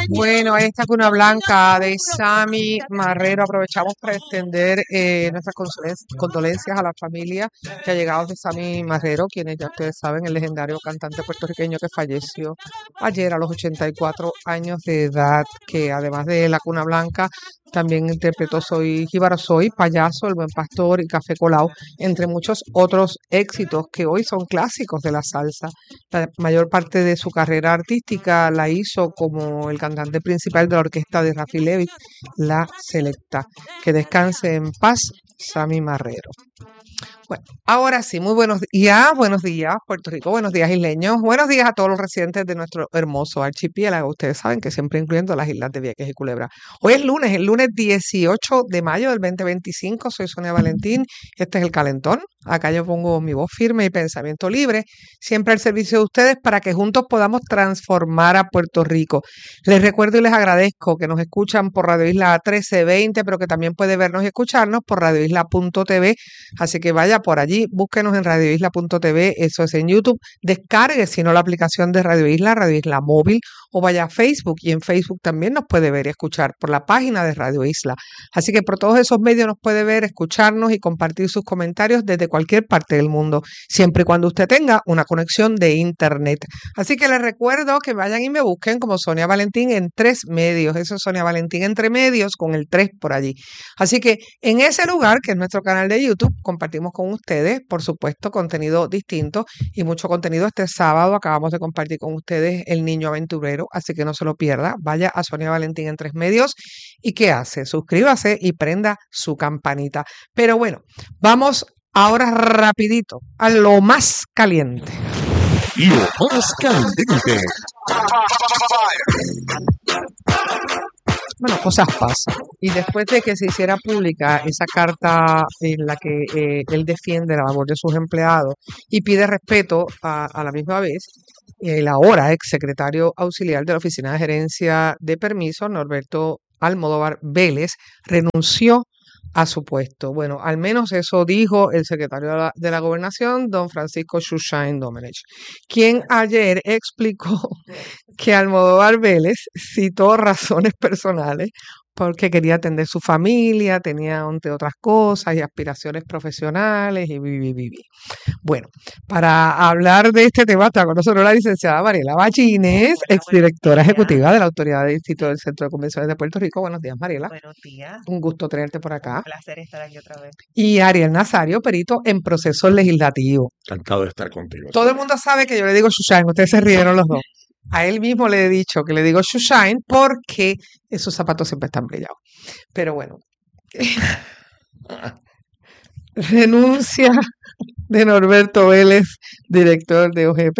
Bueno, ahí está Cuna Blanca de Sammy Marrero. Aprovechamos para extender nuestras condolencias a la familia que ha llegado de Sammy Marrero, quienes ya ustedes saben, el legendario cantante puertorriqueño que falleció ayer a los 84 años de edad, que además de La Cuna Blanca también interpretó Soy Jíbaro Soy, Payaso, El Buen Pastor y Café Colao, entre muchos otros éxitos que hoy son clásicos de la salsa. La mayor parte de su carrera artística la hizo como el cantante principal de la orquesta de Rafi Levy, La Selecta. Que descanse en paz, Sammy Marrero. Bueno, ahora sí, muy buenos días, Puerto Rico, buenos días, isleños, buenos días a todos los residentes de nuestro hermoso archipiélago. Ustedes saben que siempre incluyendo las islas de Vieques y Culebra. Hoy es lunes, el lunes 18 de mayo del 2025. Soy Sonia Valentín. Este es el calentón. Acá yo pongo mi voz firme y pensamiento libre, siempre al servicio de ustedes para que juntos podamos transformar a Puerto Rico. Les recuerdo y les agradezco que nos escuchan por Radio Isla 1320, pero que también puede vernos y escucharnos por radioisla.tv. Así que vaya por allí, búsquenos en radioisla.tv, eso es en YouTube. Descargue, si no, la aplicación de Radio Isla Móvil, o vaya a Facebook, y en Facebook también nos puede ver y escuchar por la página de Radio Isla. Así que por todos esos medios nos puede ver, escucharnos y compartir sus comentarios desde cualquier parte del mundo, siempre y cuando usted tenga una conexión de internet. Así que les recuerdo que vayan y me busquen como Sonia Valentín en 3 medios. Eso es Sonia Valentín entre medios con el 3 por allí. Así que en ese lugar, que es nuestro canal de YouTube, compartimos con ustedes, por supuesto, contenido distinto y mucho contenido. Este sábado acabamos de compartir con ustedes El Niño Aventurero, así que no se lo pierda. Vaya a Sonia Valentín en 3 medios. ¿Y qué hace? Suscríbase y prenda su campanita. Pero bueno, vamos ahora rapidito a lo más caliente. Lo más caliente. Bueno, cosas pasan. Y después de que se hiciera pública esa carta en la que él defiende la labor de sus empleados y pide respeto a la misma vez, el ahora ex secretario auxiliar de la Oficina de Gerencia de Permisos, Norberto Almodóvar Vélez, renunció a su puesto. Bueno, al menos eso dijo el secretario de la Gobernación, don Francisco Shushain Domenech, quien ayer explicó que Almodóvar Vélez citó razones personales porque quería atender su familia, tenía, entre otras cosas, y aspiraciones profesionales y Bueno, para hablar de este tema está con nosotros la licenciada Mariela Bachines, exdirectora ejecutiva de la Autoridad de Instituto del Centro de Convenciones de Puerto Rico. Buenos días, Mariela. Buenos días. Un gusto tenerte por acá. Un placer estar aquí otra vez. Y Ariel Nazario, perito en procesos legislativos. Encantado de estar contigo. Todo el mundo sabe que yo le digo Shushain, ustedes se rieron los dos. A él mismo le he dicho que le digo Shushain porque esos zapatos siempre están brillados. Pero bueno, renuncia de Norberto Vélez, director de OGP.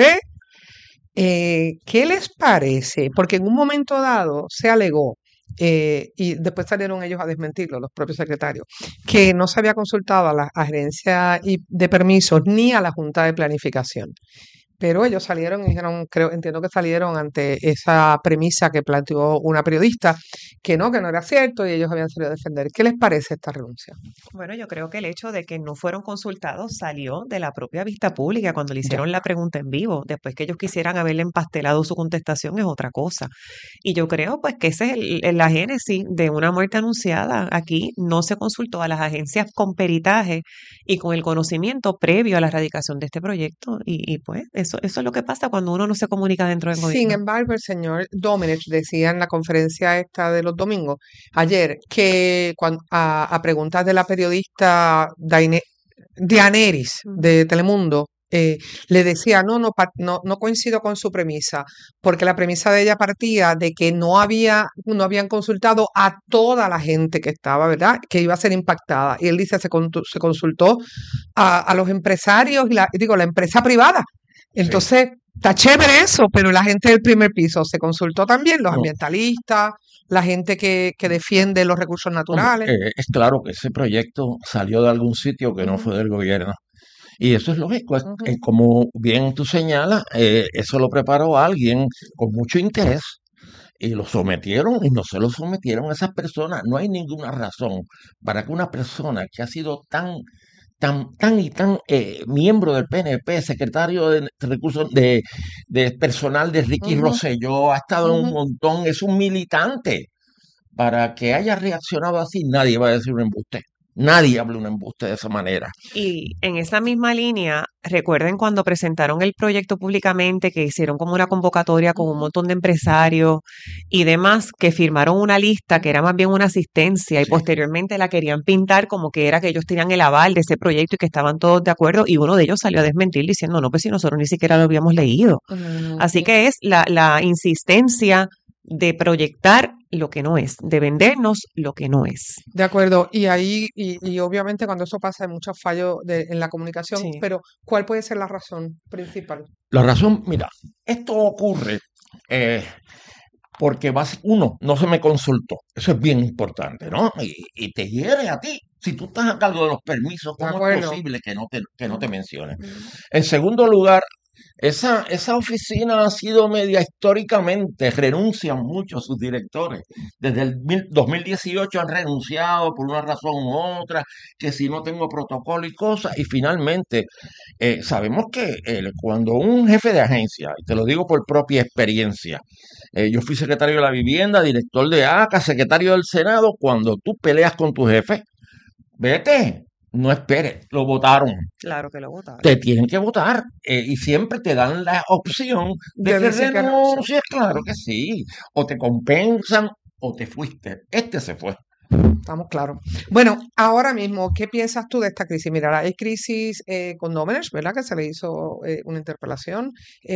¿Qué les parece? Porque en un momento dado se alegó, y después salieron ellos a desmentirlo, los propios secretarios, que no se había consultado a la agencia de permisos ni a la Junta de Planificación. Pero ellos salieron y dijeron, entiendo que salieron ante esa premisa que planteó una periodista, que no era cierto, y ellos habían salido a defender. ¿Qué les parece esta renuncia? Bueno, yo creo que el hecho de que no fueron consultados salió de la propia vista pública cuando le hicieron la pregunta en vivo. Después que ellos quisieran haberle empastelado su contestación es otra cosa. Y yo creo pues que esa es la génesis de una muerte anunciada. Aquí no se consultó a las agencias con peritaje y con el conocimiento previo a la erradicación de este proyecto. Y pues eso es lo que pasa cuando uno no se comunica dentro del gobierno. Sin embargo, el señor Domenech decía en la conferencia esta de los domingos, ayer, que a preguntas de la periodista Dianeris de Telemundo, le decía, no coincido con su premisa, porque la premisa de ella partía de que no habían consultado a toda la gente que estaba, ¿verdad? Que iba a ser impactada. Y él dice, se consultó a los empresarios, la empresa privada. Entonces, está chévere eso, pero la gente del primer piso se consultó también, los ambientalistas, la gente que defiende los recursos naturales. Es claro que ese proyecto salió de algún sitio que no fue del gobierno. Y eso es lógico, como bien tú señalas, eso lo preparó alguien con mucho interés y lo sometieron y no se lo sometieron a esas personas. No hay ninguna razón para que una persona que ha sido tan tan y tan miembro del PNP, secretario de recursos de personal de Ricky Ujú, Rosselló, ha estado en un ujú. montón, es un militante. Para que haya reaccionado así, nadie va a decir un embuste. Nadie habla un embuste de esa manera. Y en esa misma línea, recuerden cuando presentaron el proyecto públicamente, que hicieron como una convocatoria con un montón de empresarios y demás, que firmaron una lista que era más bien una asistencia y Sí. posteriormente la querían pintar como que era que ellos tenían el aval de ese proyecto y que estaban todos de acuerdo y uno de ellos salió a desmentir diciendo, no, pues si nosotros ni siquiera lo habíamos leído. Así Ujú. que es la insistencia de proyectar lo que no es, de vendernos lo que no es. De acuerdo, y ahí, y obviamente cuando eso pasa hay muchos fallos en la comunicación, Sí. pero ¿cuál puede ser la razón principal? La razón, mira, esto ocurre eh, porque uno, no se me consultó. Eso es bien importante, ¿no? Y te hiere a ti. Si tú estás a cargo de los permisos, De ¿cómo es acuerdo. posible que no te mencionen? Mm. En segundo lugar, esa oficina ha sido media históricamente, renuncian muchos sus directores. Desde el 2018 han renunciado por una razón u otra, que si no tengo protocolo y cosas, y finalmente sabemos que cuando un jefe de agencia, y te lo digo por propia experiencia, yo fui secretario de la vivienda, director de ACA, secretario del Senado, cuando tú peleas con tu jefe, vete, no esperes, lo votaron. Claro que lo votaron. Te tienen que votar y siempre te dan la opción de De que decir que renunció. renuncies, claro que sí, o te compensan o te fuiste. Este se fue. Estamos claros. Bueno, ahora mismo, ¿qué piensas tú de esta crisis? Mira, hay crisis con Domenech, ¿verdad? Que se le hizo una interpelación.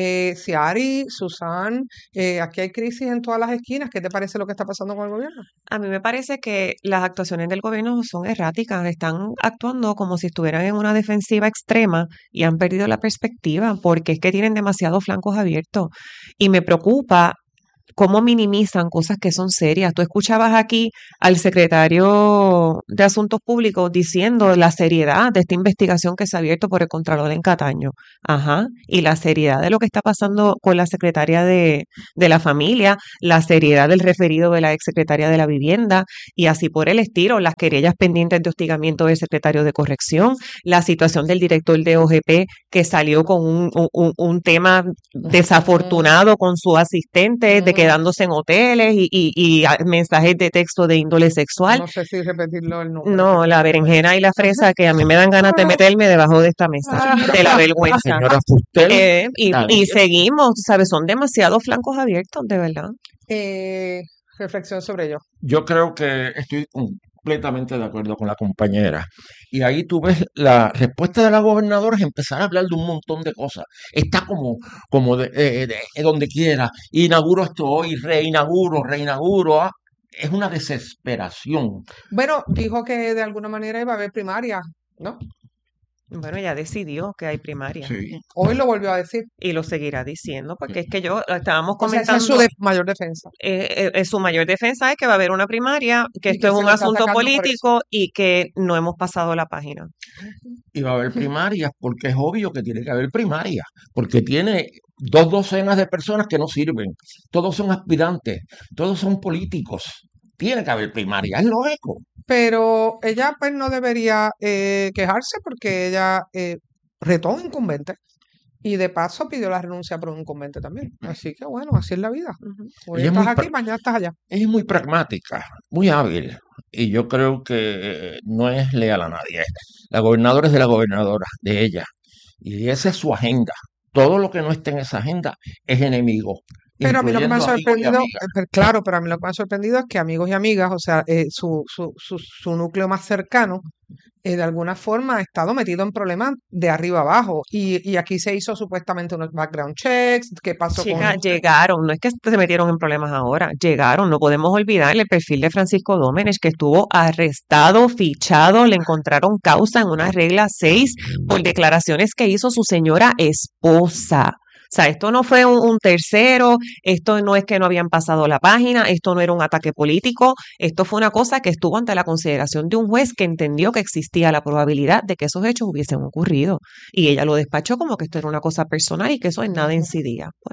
Ciari, Susan, aquí hay crisis en todas las esquinas. ¿Qué te parece lo que está pasando con el gobierno? A mí me parece que las actuaciones del gobierno son erráticas, están actuando como si estuvieran en una defensiva extrema y han perdido la perspectiva porque es que tienen demasiados flancos abiertos. Y me preocupa cómo minimizan cosas que son serias. Tú escuchabas aquí al secretario de Asuntos Públicos diciendo la seriedad de esta investigación que se ha abierto por el Contralor en Cataño. Ajá. Y la seriedad de lo que está pasando con la secretaria de la familia, la seriedad del referido de la exsecretaria de la vivienda y así por el estilo, las querellas pendientes de hostigamiento del secretario de corrección, la situación del director de OGP que salió con un tema desafortunado con su asistente, de quedándose en hoteles y mensajes de texto de índole sexual. No sé si repetirlo el nombre, No, la berenjena y la fresa que a mí me dan ganas de meterme debajo de esta mesa, de la vergüenza. Señora Fustel, Y seguimos, ¿sabes? Son demasiados flancos abiertos, de verdad. Reflexión sobre ello. yo creo que estoy completamente de acuerdo con la compañera. Y ahí tú ves la respuesta de la gobernadora es empezar a hablar de un montón de cosas. Está como donde quiera. Inauguro esto hoy, reinauguro. Es una desesperación. Bueno, dijo que de alguna manera iba a haber primaria, ¿no? Bueno, ya decidió que hay primaria Sí. Hoy lo volvió a decir. y lo seguirá diciendo, porque es que yo estábamos O sea, esa es su comentando, mayor defensa. su mayor defensa es que va a haber una primaria, que Y esto que es se un le está asunto atacando por eso. político y que no hemos pasado la página. Y va a haber primarias, porque es obvio que tiene que haber primarias, porque tiene 2 docenas de personas que no sirven. Todos son aspirantes, todos son políticos. Tiene que haber primarias, es lógico. Pero ella pues no debería quejarse porque ella retó a un incumbente y de paso pidió la renuncia por un incumbente también. Así que bueno, así es la vida. Ujú. Hoy Ella es estás muy, aquí, pra- mañana estás allá. ella es muy pragmática, muy hábil. Y yo creo que no es leal a nadie. La gobernadora es de la gobernadora, de ella. Y esa es su agenda. Todo lo que no esté en esa agenda es enemigo, Pero a mí lo que me ha incluyendo amigos y sorprendido, amigas. claro, pero a mí lo que me ha sorprendido es que amigos y amigas, o sea, su núcleo más cercano, de alguna forma ha estado metido en problemas de arriba abajo. Y aquí se hizo supuestamente unos background checks. ¿Qué pasó con Chicas, llegaron, no es que se metieron en problemas ahora, llegaron, no podemos olvidar el perfil de Francisco Domenech, que estuvo arrestado, fichado, le encontraron causa en una regla 6 por declaraciones que hizo su señora esposa. O sea, esto no fue un tercero, esto no es que no habían pasado la página, esto no era un ataque político, esto fue una cosa que estuvo ante la consideración de un juez que entendió que existía la probabilidad de que esos hechos hubiesen ocurrido. Y ella lo despachó como que esto era una cosa personal y que eso en nada incidía. Pues,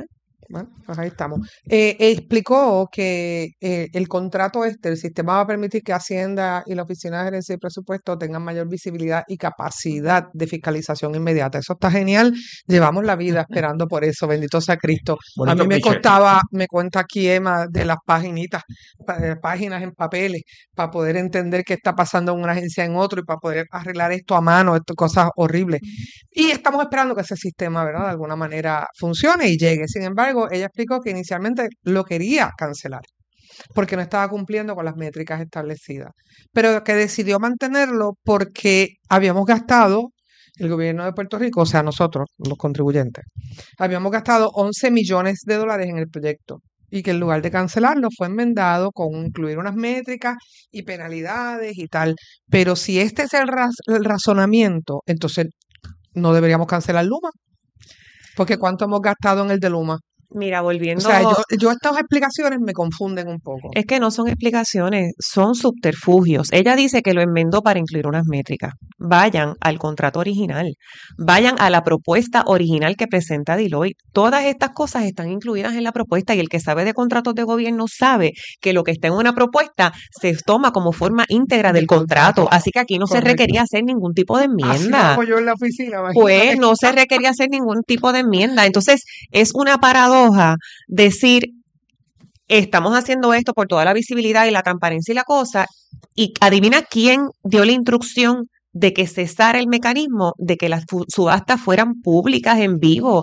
Bueno, pues ahí estamos. Explicó que el contrato el sistema va a permitir que Hacienda y la Oficina de Gerencia y Presupuesto tengan mayor visibilidad y capacidad de fiscalización inmediata. Eso está genial. Llevamos la vida esperando por eso, bendito sea Cristo. A Bonito mí me cliché. costaba, me cuenta aquí Emma, de las páginas en papeles, para poder entender qué está pasando en una agencia en otro y para poder arreglar esto a mano, cosas horribles. Y estamos esperando que ese sistema, ¿verdad?, de alguna manera funcione y llegue. Sin embargo, ella explicó que inicialmente lo quería cancelar porque no estaba cumpliendo con las métricas establecidas, pero que decidió mantenerlo porque habíamos gastado, el gobierno de Puerto Rico, o sea, nosotros, los contribuyentes, habíamos gastado 11 millones de dólares en el proyecto y que en lugar de cancelarlo fue enmendado con incluir unas métricas y penalidades y tal. Pero si este es el razonamiento, entonces no deberíamos cancelar Luma, porque ¿cuánto hemos gastado en el de Luma? Mira, O sea, volviendo, yo estas explicaciones me confunden un poco. es que no son explicaciones, son subterfugios. Ella dice que lo enmendó para incluir unas métricas. Vayan al contrato original, vayan a la propuesta original que presenta Deloitte. Todas estas cosas están incluidas en la propuesta y el que sabe de contratos de gobierno sabe que lo que está en una propuesta se toma como forma íntegra del Del contrato. contrato. Así que aquí no se Correcto. requería hacer ningún tipo de Así lo enmienda. hago yo en la oficina, Pues imagínate. no se requería hacer ningún tipo de enmienda. Entonces, es una paradoja decir, estamos haciendo esto por toda la visibilidad y la transparencia y la cosa, y adivina quién dio la instrucción de que cesara el mecanismo de que las subastas fueran públicas en vivo.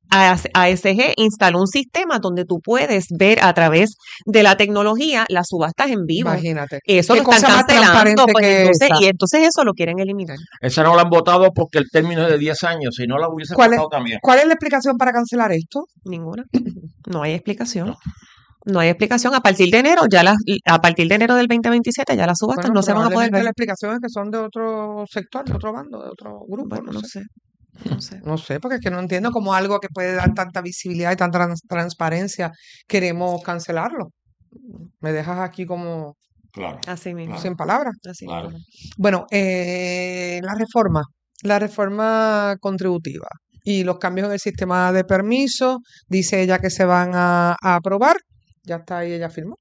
ASG instaló un sistema donde tú puedes ver a través de la tecnología las subastas en vivo. Imagínate. Eso Qué lo están cosa más cancelando, transparente pues que entonces, esa. y entonces eso lo quieren eliminar. Esa no la han votado porque el término es de 10 años, si no la hubiese ¿Cuál es, votado también. cuál es la explicación para cancelar esto? Ninguna. No hay explicación. No. No hay explicación. A partir de enero, a partir de enero del 2027, ya las subastas Bueno, no se van a poder probablemente ver. la explicación es que son de otro sector, de otro bando, de otro grupo, Bueno, no no sé. sé, no sé. No sé, porque es que no entiendo cómo algo que puede dar tanta visibilidad y tanta transparencia queremos cancelarlo. Me dejas aquí como Claro, Así mismo, claro, sin palabras. así claro. mismo. Bueno, la reforma contributiva y los cambios en el sistema de permisos, dice ella que se van a aprobar. Ya está ahí, ella firmó.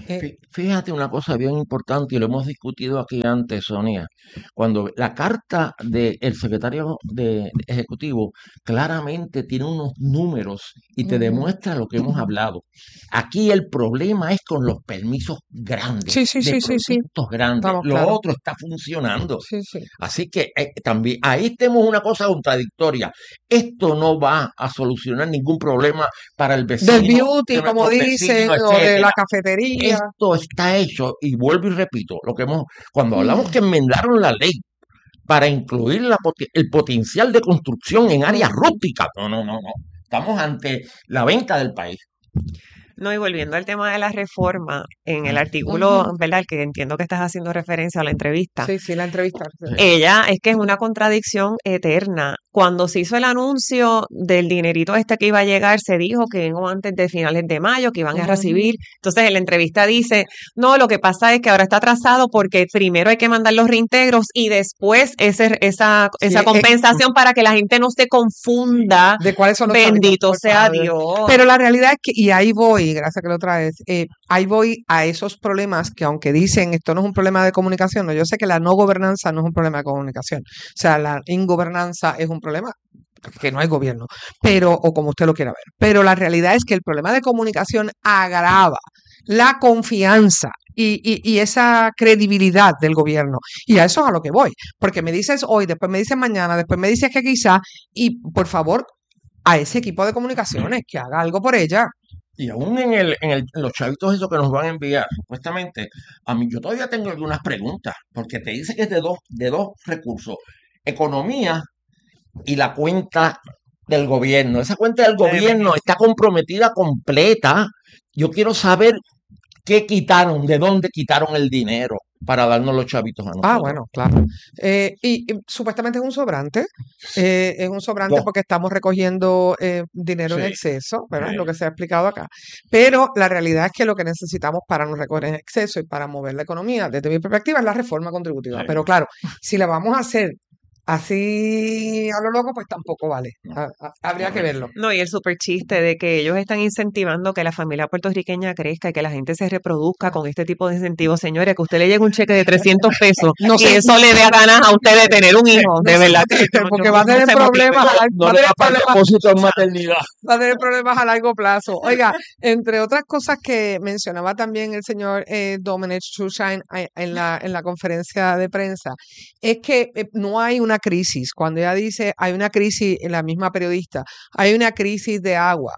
Fíjate una cosa bien importante y lo hemos discutido aquí antes, Sonia. Cuando la carta del secretario ejecutivo claramente tiene unos números y te Ujú. demuestra lo que hemos hablado. Aquí el problema es con los permisos grandes, Sí, sí, de sí, sí, sí. proyectos grandes. Estamos Lo claros. otro está funcionando. Sí, sí. Así que también ahí tenemos una cosa contradictoria. Esto no va a solucionar ningún problema para el Del vecino, beauty, de como nuestros dicen, vecinos, o de la etcétera. cafetería. Esto está hecho, y vuelvo y repito, cuando hablamos que enmendaron la ley para incluir el potencial de construcción en áreas Ujú. rústicas, no. Estamos ante la venta del país. No, y volviendo al tema de la reforma, en el artículo, Ujú. ¿verdad? Que entiendo que estás haciendo referencia a la entrevista, Sí, sí, la entrevista. Sí. ella es que es una contradicción eterna. Cuando se hizo el anuncio del dinerito este que iba a llegar, se dijo que no antes de finales de mayo, que iban a Ujú. recibir. Entonces, en la entrevista dice, no, lo que pasa es que ahora está atrasado porque primero hay que mandar los reintegros y después esa Sí, compensación para que la gente no se confunda. de cuáles son los chavitos, Bendito por sea favor. Dios. Pero la realidad es que, y ahí voy, gracias que lo traes, ahí voy a esos problemas que aunque dicen esto no es un problema de comunicación, no, yo sé que la no gobernanza no es un problema de comunicación, o sea, la ingobernanza es un problema que no hay gobierno, pero, o como usted lo quiera ver, pero la realidad es que el problema de comunicación agrava la confianza y esa credibilidad del gobierno. Y a eso es a lo que voy, porque me dices hoy, después me dices mañana, después me dices que quizá, y por favor, a ese equipo de comunicaciones que haga algo por ella. Y aún en los chavitos esos que nos van a enviar, supuestamente, a mí yo todavía tengo algunas preguntas, porque te dice que es de dos recursos, economía y la cuenta del gobierno. Esa cuenta del La gobierno emergencia. está comprometida completa. Yo quiero saber qué quitaron, de dónde quitaron el dinero para darnos los chavitos a nosotros. Bueno, claro. Y supuestamente es un sobrante Dos. porque estamos recogiendo dinero en Sí. exceso, ¿verdad? Sí. Lo que se ha explicado acá. Pero la realidad es que lo que necesitamos para no recoger en exceso y para mover la economía, desde mi perspectiva, es la reforma contributiva. Sí. Pero claro, si la vamos a hacer así a lo loco, pues tampoco vale. Habría que verlo. No, y el super chiste de que ellos están incentivando que la familia puertorriqueña crezca y que la gente se reproduzca con este tipo de incentivos, señores, que usted le llegue un cheque de 300 pesos No y sé, eso le dé ganas a usted de tener un hijo, de no sé, verdad que porque va a tener se motive. problemas, No va a le tener da para el problemas, depósito en maternidad. va a tener problemas a largo plazo. Oiga, entre otras cosas que mencionaba también el señor Dominic Sushain en la conferencia de prensa, es que no hay una crisis. Cuando ella dice hay una crisis, la misma periodista, hay una crisis de agua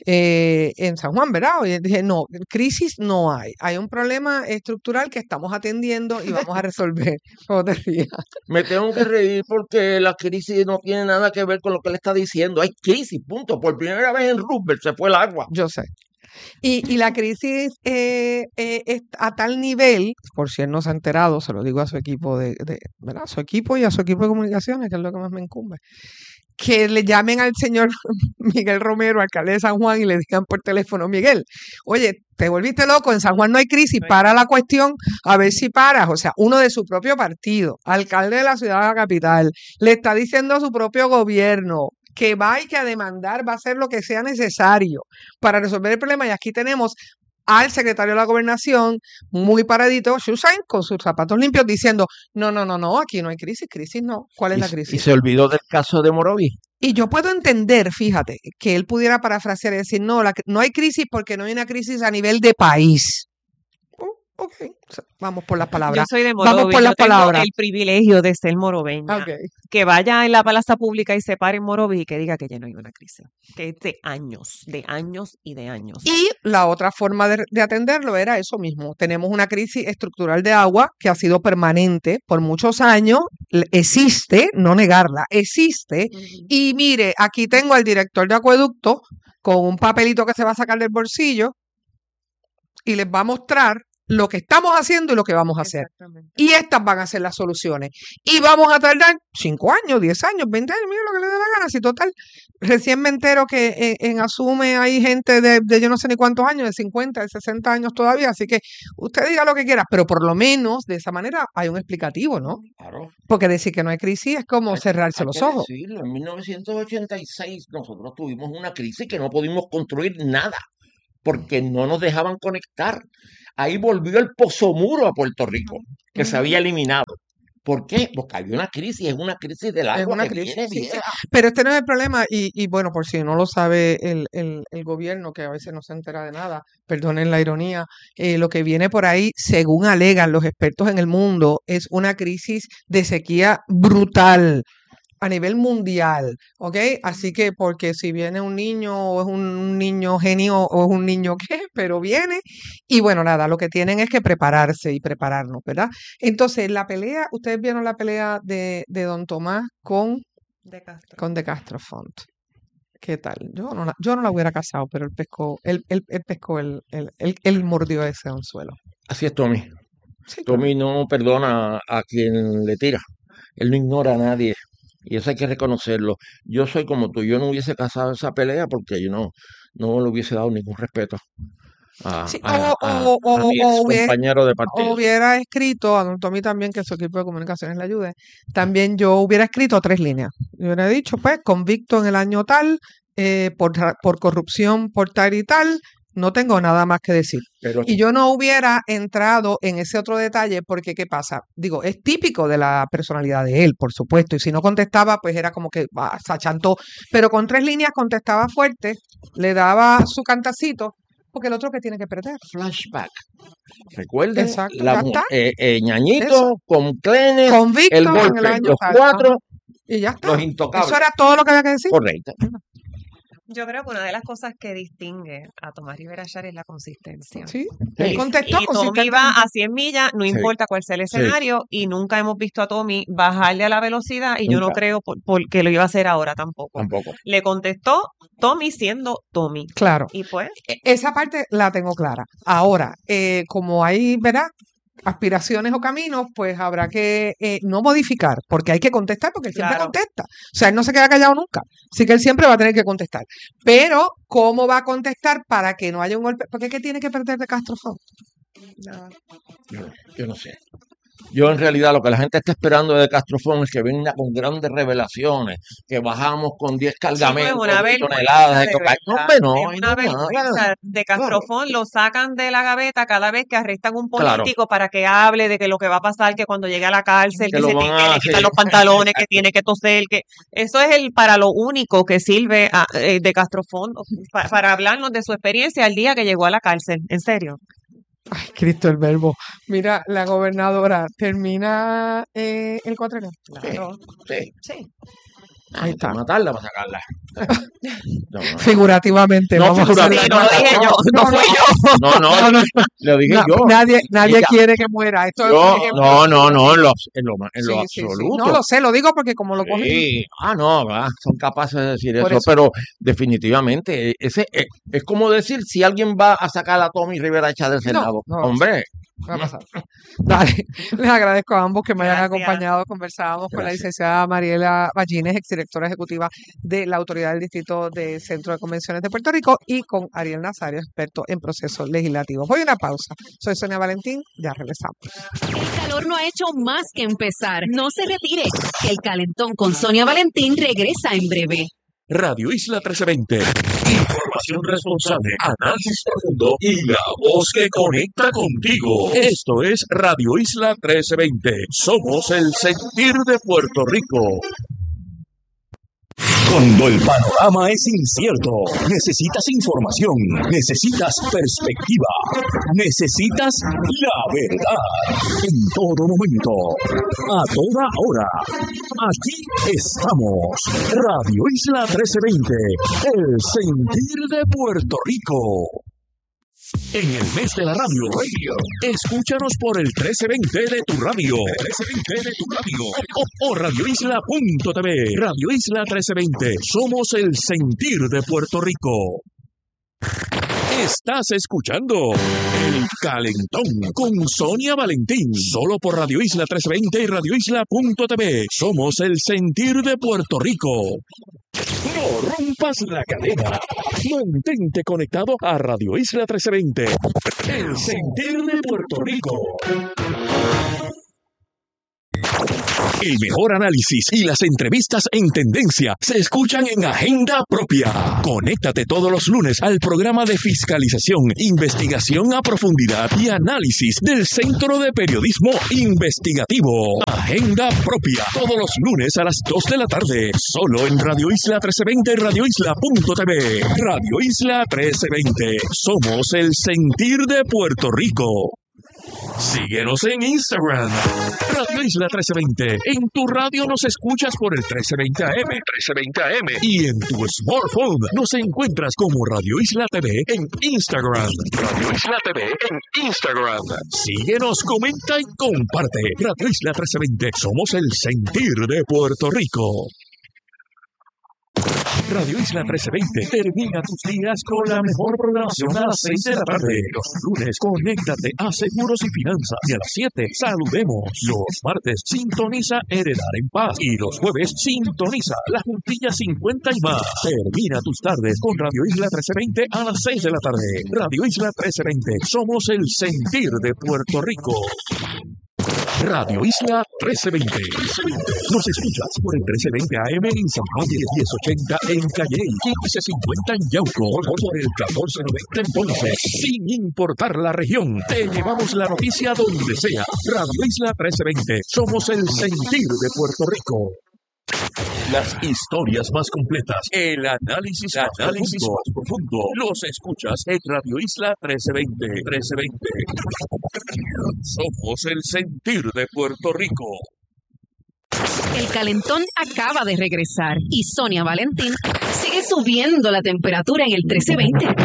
en San Juan, ¿verdad? Y dije, no, crisis no hay. Hay un problema estructural que estamos atendiendo y vamos a resolver. ¿Cómo te rías? Me tengo que reír porque la crisis no tiene nada que ver con lo que le está diciendo. Hay crisis, punto. Por primera vez en Roosevelt se fue el agua. Yo sé. Y la crisis es a tal nivel, por si él no se ha enterado, se lo digo a su equipo ¿verdad? A su equipo y a su equipo de comunicaciones, que es lo que más me incumbe, que le llamen al señor Miguel Romero, alcalde de San Juan, y le digan por teléfono, Miguel, oye, te volviste loco, en San Juan no hay crisis, para la cuestión, a ver si paras. O sea, uno de su propio partido, alcalde de la ciudad de la capital, le está diciendo a su propio gobierno que va y que a demandar va a hacer lo que sea necesario para resolver el problema. Y aquí tenemos al secretario de la Gobernación, muy paradito, Shushain, con sus zapatos limpios, diciendo, no, aquí no hay crisis no. ¿Cuál es la Y crisis? se olvidó del caso de Morovi. Y yo puedo entender, fíjate, que él pudiera parafrasear y decir, no, no hay crisis porque no hay una crisis a nivel de país. Ok, vamos por las Yo palabras. soy de Vamos Morovi, por yo las tengo palabras. el privilegio de ser morobeña. Ok. Que vaya en la plaza pública y se pare en Morovi y que diga que ya no hay una crisis. Que es de años y de años. Y la otra forma de atenderlo era eso mismo. Tenemos una crisis estructural de agua que ha sido permanente por muchos años. Existe, no negarla, existe. Y mire, aquí tengo al director de acueducto con un papelito que se va a sacar del bolsillo y les va a mostrar lo que estamos haciendo y lo que vamos a hacer. Exactamente. Y estas van a ser las soluciones. Y vamos a tardar 5 años, 10 años, 20 años, mire lo que le dé la gana. Si total, recién me entero que en Asume hay gente de yo no sé ni cuántos años, de 50, de 60 años todavía. Así que usted diga lo que quiera, pero por lo menos de esa manera hay un explicativo, ¿no? Claro. Porque decir que no hay crisis es como cerrarse Hay los que ojos. decirlo, en 1986 nosotros tuvimos una crisis que no pudimos construir nada porque no nos dejaban conectar. Ahí volvió el pozomuro a Puerto Rico, que se había eliminado. ¿Por qué? Porque había una crisis, es una crisis del Es agua una que crisis, viene sí, sí. vieja. Pero este no es el problema. Y bueno, por si no lo sabe el gobierno, que a veces no se entera de nada, perdonen la ironía, lo que viene por ahí, según alegan los expertos en el mundo, es una crisis de sequía brutal a nivel mundial, ¿ok? Así que porque si viene un niño o es un niño genio o es un niño qué, pero viene y bueno, nada, lo que tienen es que prepararse y prepararnos, ¿verdad? Entonces, la pelea, ustedes vieron la pelea de Don Tomás De Castro. con De Castro Font. ¿Qué tal? Yo no la hubiera casado, pero él pescó, él mordió ese anzuelo. Así es, Tommy. Sí, claro. Tommy no perdona a quien le tira. Él no ignora a nadie. Y eso hay que reconocerlo. Yo soy como tú. Yo no hubiese casado esa pelea porque yo no le hubiese dado ningún respeto a, Sí, a- a- a mi ex compañero de partido. hubiera escrito, a don Tommy también, que su equipo de comunicaciones le ayude, también yo hubiera escrito 3 líneas. Yo hubiera dicho, pues, convicto en el año tal, por corrupción, por tal y tal, no tengo nada más que decir. Pero Y yo no hubiera entrado en ese otro detalle porque, ¿qué pasa? Digo, es típico de la personalidad de él, por supuesto, y si no contestaba, pues era como que se achantó. Pero con 3 líneas contestaba fuerte, le daba su cantacito, porque el otro que tiene que perder. flashback. Recuerden, Exacto, ya está. Ñañito Eso. con Clenes, Convicto el en el golpe, año los tal. 4, Y ya está. los Eso intocables. era todo lo que había que decir. Correcto. Yo creo que una de las cosas que distingue a Tomás Rivera Char es la consistencia. Sí. Sí. Él contestó Y Tommy va consistentemente. a 100 millas, no Sí. importa cuál sea el Sí. escenario, y nunca hemos visto a Tommy bajarle a la velocidad, y yo no Nunca. creo que lo iba a hacer ahora tampoco. Tampoco. Le contestó Tommy siendo Tommy. Claro. Y pues, Esa parte la tengo clara. Ahora, como hay, ¿verdad? Aspiraciones o caminos, pues habrá que no modificar, porque hay que contestar, porque él siempre Claro. contesta. O sea, él no se queda callado nunca. Así que él siempre va a tener que contestar. Pero, ¿cómo va a contestar para que no haya un golpe? Porque ¿qué tiene que perder de Castro Font? nada. Yo no sé. Yo en realidad lo que la gente está esperando de Castrofón es que venga con grandes revelaciones, que bajamos con 10 Chico, es cargamentos una de vergüenza, toneladas de de cocaína. No, verdad. hombre, no, Es ahí una no hay nada. vergüenza. De Claro, Castrofón lo sacan de la gaveta cada vez que arrestan un claro, político para que hable de que lo que va a pasar, que cuando llegue a la cárcel, que que lo se van que a le quitan hacer. los pantalones, que tiene que toser, que eso es para lo único que sirve de Castrofón, para hablarnos de su experiencia el día que llegó a la cárcel. En serio. Ay, Cristo el Verbo. Mira, la gobernadora termina el cuatrenio. Sí, Claro. sí. Sí. Hay Ahí que está. matarla para sacarla. No, no. Figurativamente, No, vamos a hacer Sí, figurativamente. no lo dije yo, no fui yo. No, No, no, lo dije no, yo. nadie Ella, quiere que muera. Esto es un yo, ejemplo no, de en lo, figuración. en lo Sí, sí, sí. No absoluto. lo sé, lo digo porque como lo cogen Sí, no, son capaces de decir por eso, eso. pero definitivamente ese es como decir si alguien va a sacar a Tommy Rivera Chá del No, Senado. no va a pasar. Hombre, No va a pasar. Dale, les agradezco a ambos que me hayan Gracias. acompañado. Conversábamos con la gracias. licenciada Mariela Ballines, exdirectora ejecutiva de la Autoridad del Distrito del Centro de Convenciones de Puerto Rico, y con Ariel Nazario, experto en procesos legislativos. Voy a una pausa. Soy Sonia Valentín, ya regresamos. El calor no ha hecho más que empezar. No se retire, que el calentón con Sonia Valentín regresa en breve. Radio Isla 1320. Información responsable, análisis profundo y la voz que conecta contigo. Esto es Radio Isla 1320. Somos el sentir de Puerto Rico. Cuando el panorama es incierto, necesitas información, necesitas perspectiva, necesitas la verdad. En todo momento, a toda hora. Aquí estamos. Radio Isla 1320, el sentir de Puerto Rico. En el mes de la radio, escúchanos por el 1320 de tu radio, o radioisla.tv. Radio Isla 1320, somos el sentir de Puerto Rico. Estás escuchando El Calentón con Sonia Valentín, solo por Radio Isla 1320 y radioisla.tv. Somos el sentir de Puerto Rico. No rompas la cadena. Mantente conectado a Radio Isla 1320, el sentir de Puerto Rico. El mejor análisis y las entrevistas en tendencia se escuchan en Agenda Propia. Conéctate todos los lunes al programa de fiscalización, investigación a profundidad y análisis del Centro de Periodismo Investigativo. Agenda Propia, todos los lunes a las 2 de la tarde, solo en Radio Isla 1320 y radioisla.tv. Radio Isla 1320, somos el sentir de Puerto Rico. Síguenos en Instagram, Radio Isla 1320. En tu radio nos escuchas por el 1320 AM, y en tu smartphone nos encuentras como Radio Isla TV en Instagram. Radio Isla TV en Instagram. Síguenos, comenta y comparte. Radio Isla 1320. Somos el sentir de Puerto Rico. Radio Isla 1320 termina tus días con la mejor programación a las 6 de la tarde. Los lunes, conéctate a Seguros y Finanzas. Y a las 7, saludemos. Los martes, sintoniza Heredar en Paz. Y los jueves, sintoniza La Juntilla 50 y más. Termina tus tardes con Radio Isla 1320 a las 6 de la tarde. Radio Isla 1320. Somos el sentir de Puerto Rico. Radio Isla 1320. Nos escuchas por el 1320 AM en San Juan, 1080 en Calle, 1550 en Yauco, por el 1490 en Ponce. Sin importar la región, te llevamos la noticia donde sea. Radio Isla 1320. Somos el sentir de Puerto Rico. Las historias más completas, el análisis más profundo, los escuchas en Radio Isla 1320. Somos el sentir de Puerto Rico. El calentón acaba de regresar y Sonia Valentín sigue subiendo la temperatura en el 1320.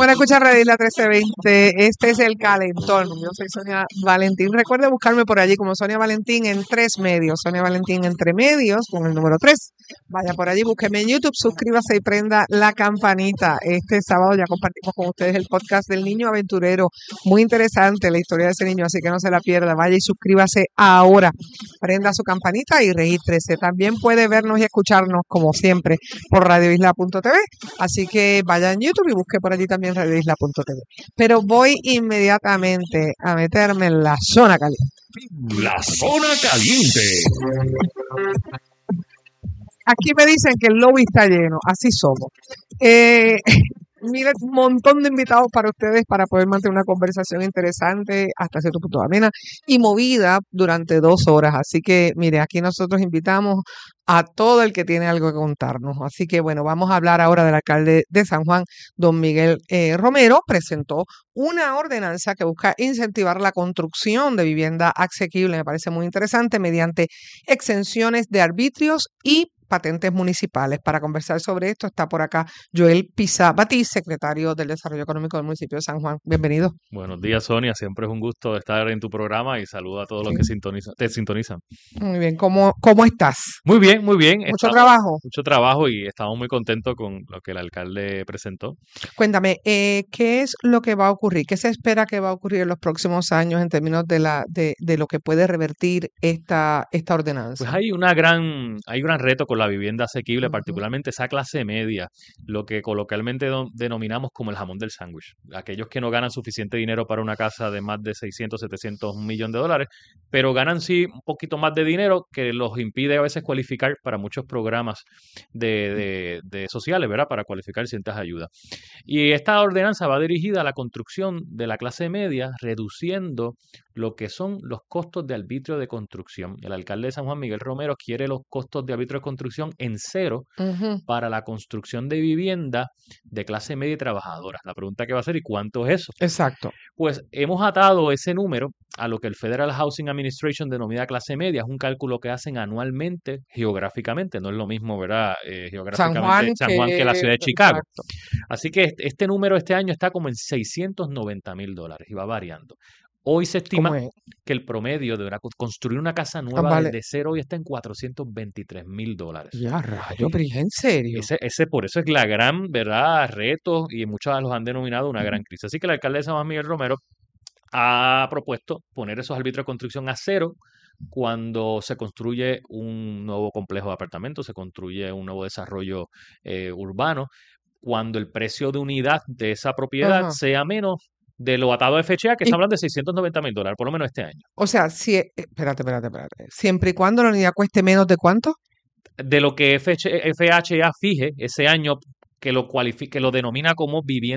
Bueno, escucha Radio Isla 1320. Este es el calentón. Yo soy Sonia Valentín. Recuerde buscarme por allí como Sonia Valentín en 3 medios. Sonia Valentín entre medios con el número 3. Vaya por allí, búsqueme en YouTube, suscríbase y prenda la campanita. Este sábado ya compartimos con ustedes el podcast del niño aventurero. Muy interesante la historia de ese niño, así que no se la pierda. Vaya y suscríbase ahora. Prenda su campanita y regístrese. También puede vernos y escucharnos, como siempre, por radioisla.tv. Así que vaya en YouTube y busque por allí también radioisla.tv. Pero voy inmediatamente a meterme en la zona caliente. La zona caliente. Aquí me dicen que el lobby está lleno, así somos. Mire, un montón de invitados para ustedes para poder mantener una conversación interesante, hasta cierto punto amena y movida durante 2 horas. Así que, mire, aquí nosotros invitamos a todo el que tiene algo que contarnos. Así que, bueno, vamos a hablar ahora del alcalde de San Juan, don Miguel Romero. Presentó una ordenanza que busca incentivar la construcción de vivienda asequible, me parece muy interesante, mediante exenciones de arbitrios y patentes municipales. Para conversar sobre esto está por acá Joel Pizá Batiz, secretario del Desarrollo Económico del municipio de San Juan. Bienvenido. Buenos días, Sonia. Siempre es un gusto estar en tu programa y saludo a todos los Sí. que te sintonizan. Muy bien, ¿cómo estás? Muy bien, muy bien. Mucho trabajo. Mucho trabajo y estamos muy contentos con lo que el alcalde presentó. Cuéntame, ¿qué es lo que va a ocurrir? ¿Qué se espera que va a ocurrir en los próximos años en términos de lo que puede revertir esta Pues ordenanza? hay un gran reto con la vivienda asequible, Ujú. particularmente esa clase media, lo que coloquialmente denominamos como el jamón del sándwich. Aquellos que no ganan suficiente dinero para una casa de más de 600, 700, $1 millón, pero ganan sí un poquito más de dinero que los impide a veces cualificar para muchos programas de sociales, ¿verdad? Para cualificar ciertas ayudas. Y esta ordenanza va dirigida a la construcción de la clase media, reduciendo lo que son los costos de arbitrio de construcción. El alcalde de San Juan, Miguel Romero, quiere los costos de arbitrio de construcción en 0 Ujú. para la construcción de vivienda de clase media y trabajadora. La pregunta que va a ser, ¿y cuánto es eso? Exacto. Pues hemos atado ese número a lo que el Federal Housing Administration denomina clase media. Es un cálculo que hacen anualmente geográficamente. No es lo mismo, ¿verdad? San Geográficamente Juan San Juan que la ciudad de Chicago. exacto. Así que este número este año está como en $690,000 y va variando. Hoy se estima ¿Cómo es? que el promedio de construir una casa nueva Vale. desde cero hoy está en $423,000. Ya, rayo, pero ¿es en serio? Por eso es la gran, ¿verdad?, reto, y muchos los han denominado una gran crisis. Así que el alcalde de San Juan, Miguel Romero, ha propuesto poner esos arbitrios de construcción a 0 cuando se construye un nuevo complejo de apartamentos, se construye un nuevo desarrollo urbano, cuando el precio de unidad de esa propiedad Ajá. sea menos de lo atado de FHA, que Y, está hablando de $690,000, por lo menos este año. o sea, si, espérate. Siempre y cuando la unidad cueste menos de ¿cuánto? De lo que FHA fije ese año, que lo denomina como vivienda